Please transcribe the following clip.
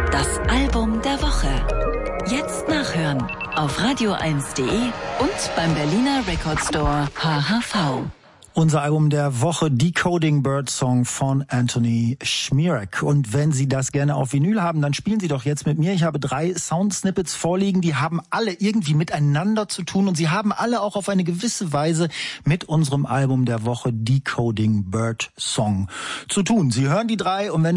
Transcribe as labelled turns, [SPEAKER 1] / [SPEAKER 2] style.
[SPEAKER 1] Das Album der Woche. Jetzt nachhören auf radio1.de und beim Berliner Record Store HHV.
[SPEAKER 2] Unser Album der Woche, Decoding Bird Song von Anthony Szmierek. Und wenn Sie das gerne auf Vinyl haben, dann spielen Sie doch jetzt mit mir. Ich habe 3 Soundsnippets vorliegen, die haben alle irgendwie miteinander zu tun und sie haben alle auch auf eine gewisse Weise mit unserem Album der Woche, Decoding Bird Song, zu tun. Sie hören die 3 und wenn